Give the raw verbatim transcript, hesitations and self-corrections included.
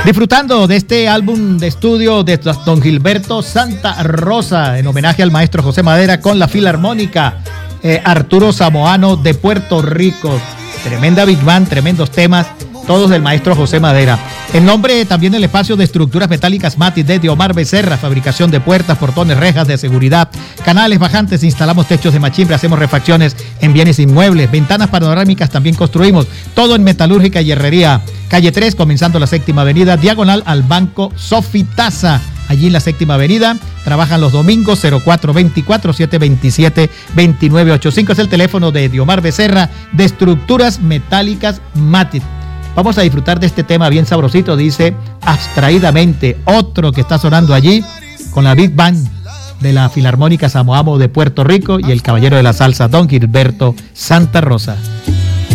Disfrutando de este álbum de estudio de don Gilberto Santa Rosa, en homenaje al maestro José Madera, con la Filarmónica eh, Arturo Samoano de Puerto Rico. Tremenda Big Band, tremendos temas, todos del maestro José Madera. En nombre también del espacio de estructuras metálicas Matis de Omar Becerra, fabricación de puertas, portones, rejas de seguridad, canales bajantes, instalamos techos de machimbre, hacemos refacciones en bienes inmuebles, ventanas panorámicas también construimos, todo en metalúrgica y herrería. Calle tres, comenzando la séptima avenida, diagonal al Banco Sofitasa. Allí en la séptima avenida, trabajan los domingos. Cero cuatro veinticuatro, setecientos veintisiete, veintinueve ochenta y cinco es el teléfono de Diomar Becerra de Estructuras Metálicas Matis. Vamos a disfrutar de este tema bien sabrosito, dice Abstraídamente, otro que está sonando allí con la Big Band de la Filarmónica Samoamo de Puerto Rico y el caballero de la salsa, don Gilberto Santa Rosa.